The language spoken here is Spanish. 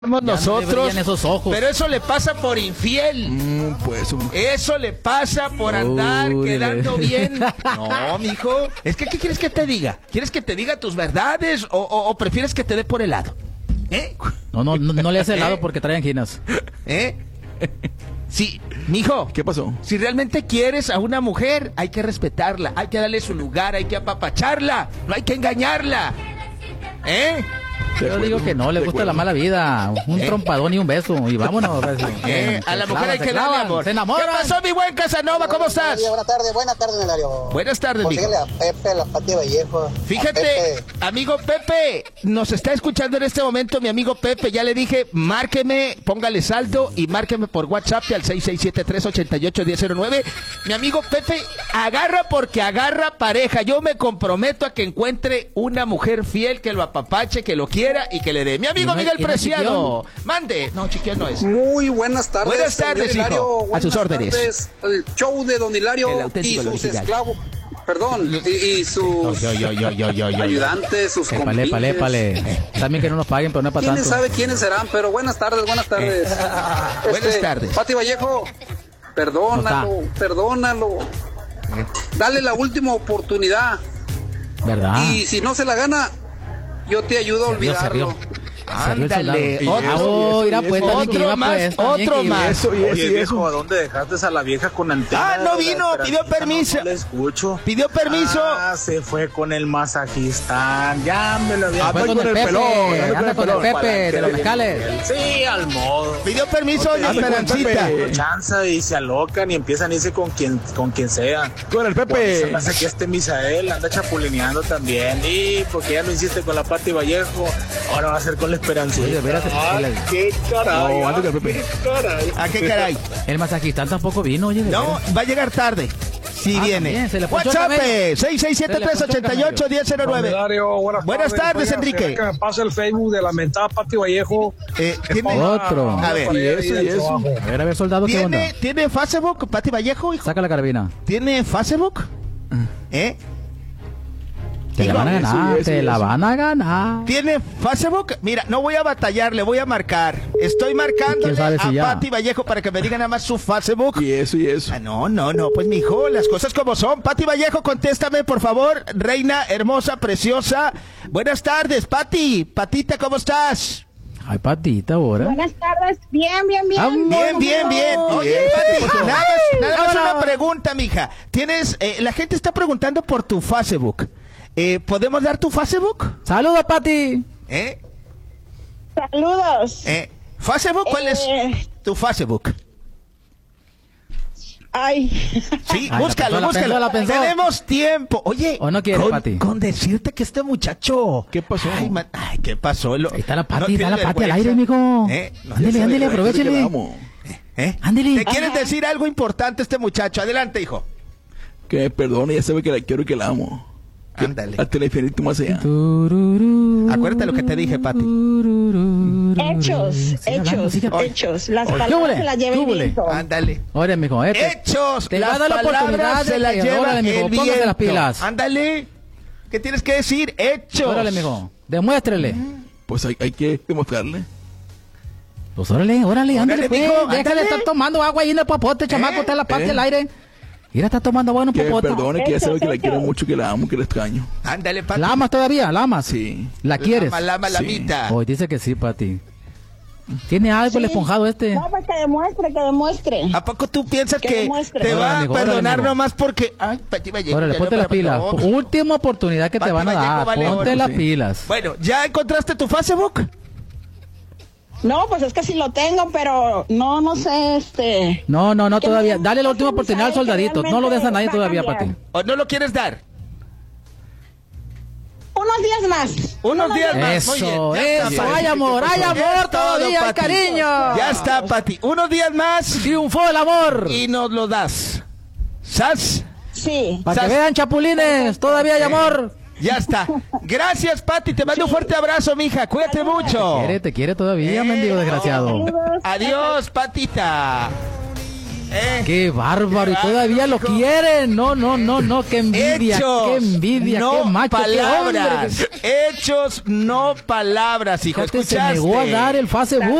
nosotros, esos ojos. pero eso le pasa por infiel. Eso le pasa por andar quedando bien. No, mijo. Es que, ¿qué quieres que te diga? ¿Quieres que te diga tus verdades o prefieres que te dé por helado? No le hace helado porque trae anginas. Sí, mijo. ¿Qué pasó? Si realmente quieres a una mujer, hay que respetarla, hay que darle su lugar, hay que apapacharla, no hay que engañarla. Yo digo que no, le gusta la mala vida. Un trompadón y un beso. Y vámonos. A la mujer hay que darle amor. Se enamoran. ¿Qué pasó, mi buen Casanova? ¿Cómo estás? Buenas tardes, Nelario. Buenas tardes, mijo. Consíguele a Pepe, la Pati Vallejo. Fíjate, amigo Pepe, nos está escuchando en este momento mi amigo Pepe. Ya le dije, márqueme, póngale saldo y márqueme por WhatsApp al 6673881009. Mi amigo Pepe, agarra porque agarra pareja. Yo me comprometo a que encuentre una mujer fiel que lo apapache, que lo quiera y que le dé. Mi amigo Miguel Preciado, mande. No, Chiquión no es. Muy buenas tardes. Buenas tardes, hijo. A sus órdenes. El show de Don Hilario y sus esclavos. Perdón, y sus ayudantes, sus compinches. También que no nos paguen, pero no es para tanto. ¿Quién sabe quiénes serán? Pero buenas tardes. Buenas tardes. Pati Vallejo, perdónalo. Dale la última oportunidad. ¿Verdad? Y si no se la gana, yo te ayudo a olvidarlo. Ándale, otro más. Oye, viejo, ¿a dónde dejaste a la vieja con antena? No vino, pidió permiso. No le escucho. Pidió permiso. Se fue con el masajista. Ya me lo había fue con el pelón. Anda con el Pepe de los mezcales. Sí, al modo. Pidió permiso, doña Esperancita. Chanza y se alocan y empiezan a irse con quien sea. Con el Pepe. Se me hace que Misael anda chapulineando también. Y porque ya lo hiciste con la Pati Vallejo, ahora va a ser con la Esperancita. ¡Qué caray! ¿A qué caray? El masajista tampoco vino, oye. No, va a llegar tarde. Si viene. WhatsApp 6673881009. Buenas tardes, Enrique. Que me pasa el Facebook de la mentada Pati Vallejo. ¿Tiene otro? A ver, eso. A ver, soldado, ¿qué onda? ¿Tiene Facebook, Pati Vallejo, hijo? Saca la carabina. ¿Tiene Facebook? Te la van a ganar, te la van a ganar. ¿Tiene Facebook? Mira, no voy a batallar, le voy a marcar. Estoy marcándole a Pati Vallejo para que me diga nada más su Facebook. Y eso. No, pues mijo, las cosas como son. Pati Vallejo, contéstame, por favor. Reina, hermosa, preciosa. Buenas tardes, Pati. Patita, ¿cómo estás? Ay, Patita, ahora. Buenas tardes, bien. Bien. Oye, Pati, nada más una pregunta, mija. Tienes, la gente está preguntando por tu Facebook. ¿Podemos dar tu Facebook? Saludos, Pati. Saludos. ¿Facebook? ¿Cuál es tu Facebook? Ay. Sí, búscalo. Tenemos tiempo. Oye, ¿o no quieres, Pati? Con decirte que este muchacho... ¿Qué pasó? Ay, ¿qué pasó? Ahí está la Pati, al aire, mijo. Ándele, aprovechele. Ándele. ¿Te quieres decir algo importante este muchacho? Adelante, hijo. Que perdone, ya sabe que la quiero y que la amo. Ándale. Hasta el infinito más allá. Acuérdate lo que te dije, Pati. Hechos. Las palabras se las lleva el viento. Ándale. Órale, mijo. Hechos. Te va a dar la oportunidad se las lleva el viento. Póngase las pilas. Ándale. ¿Qué tienes que decir? Hechos. Órale, mijo. Demuéstrele. Pues hay que demostrarle. Pues órale, ándale, pues. Mijo, Déjale de estar tomando agua ahí en el popote, chamaco. Está la Pati al aire. Mira, está tomando agua en un popote. Que perdone, que ya sabe que la quiero mucho, que la amo, que la extraño. Ándale, Pati. ¿La amas todavía? ¿La amas? Sí. ¿La quieres? La mitad. Hoy dice que sí, Pati. ¿Tiene algo el esponjado este? No, pues que demuestre. ¿A poco tú piensas que te va a perdonar nomás porque... Ay, Pati Vallejo. Órale, ponte las pilas. Última oportunidad que te van a dar. Ponte las pilas. Bueno, ¿ya encontraste tu Facebook? No, pues es que sí lo tengo, pero no sé, No, todavía. Dale la última oportunidad al soldadito. No lo des a nadie todavía, Pati. ¿O no lo quieres dar? Unos días más. Unos días más. Eso. Hay amor todavía, hay cariño. Ya está, Pati. Unos días más. Triunfó el amor. Y nos lo das. ¿Sas? Sí. Para que vean, chapulines, todavía hay amor. Ya está. Gracias, Pati. Te mando un fuerte abrazo, mija. Cuídate mucho. Te quiere todavía, mendigo desgraciado. Adiós, Patita. Qué bárbaro, y todavía lo quieren. No, qué envidia, Hechos, qué envidia, no qué macho, palabras. qué hombre. Hechos, no palabras, hijo. Fíjate, se ¿Escuchaste? negó a dar el Facebook.